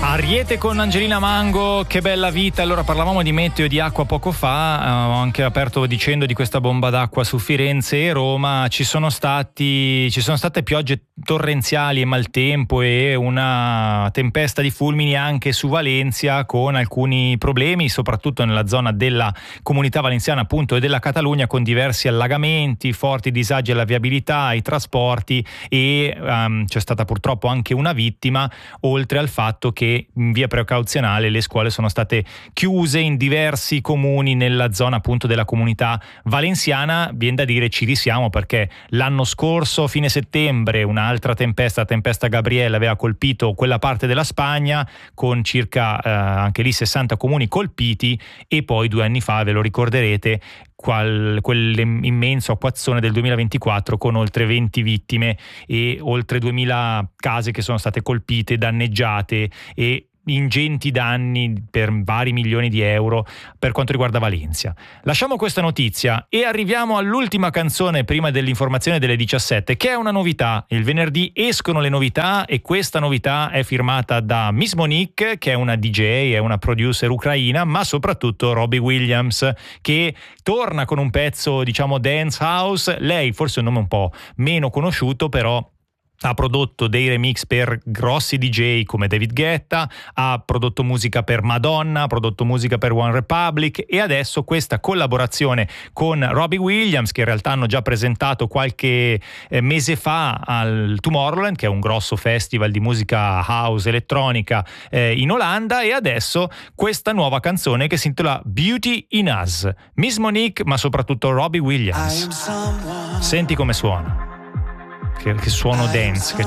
Ariete con Angelina Mango, che bella vita. Allora, parlavamo di meteo e di acqua poco fa, ho anche aperto dicendo di questa bomba d'acqua su Firenze e Roma. Ci sono state piogge torrenziali e maltempo e una tempesta di fulmini anche su Valencia, con alcuni problemi soprattutto nella zona della Comunità Valenziana appunto e della Catalogna, con diversi allagamenti, forti disagi alla viabilità, ai trasporti e c'è stata purtroppo anche una vittima, oltre al fatto che in via precauzionale le scuole sono state chiuse in diversi comuni nella zona appunto della Comunità Valenziana. Viene da dire ci risiamo, perché l'anno scorso fine settembre un'altra tempesta Gabriele aveva colpito quella parte della Spagna, con circa anche lì 60 comuni colpiti, e poi 2 anni fa, ve lo ricorderete, quell'immenso acquazzone del 2024 con oltre 20 vittime e oltre 2000 case che sono state colpite, danneggiate, e ingenti danni per vari milioni di euro per quanto riguarda Valencia. Lasciamo questa notizia e arriviamo all'ultima canzone prima dell'informazione delle 17, che è una novità. Il venerdì escono le novità e questa novità è firmata da Miss Monique, che è una DJ, è una producer ucraina, ma soprattutto Robbie Williams, che torna con un pezzo diciamo dance house. Lei forse è un nome un po' meno conosciuto, però ha prodotto dei remix per grossi DJ come David Guetta, ha prodotto musica per Madonna, ha prodotto musica per One Republic, e adesso questa collaborazione con Robbie Williams, che in realtà hanno già presentato qualche mese fa al Tomorrowland, che è un grosso festival di musica house elettronica in Olanda, e adesso questa nuova canzone che si intitola Beauty in Us. Miss Monique, ma soprattutto Robbie Williams. Senti come suona. Che suono dance che